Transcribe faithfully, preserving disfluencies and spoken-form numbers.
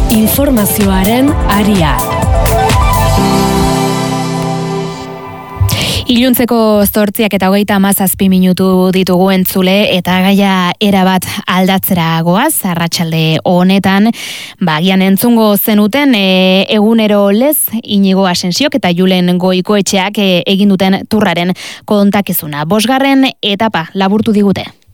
Informazioaren aria. Iluntzeko zortziak eta hogeita hamazazpi minutu ditugu entzule eta gaia erabat aldatzera goaz, arratsalde honetan, bagian entzungo zenuten e, egunero lez Inigo Asensiok eta Julen Goikoetxeak e, egin duten turraren kontakizuna. Bosgarren etapa laburtu digute.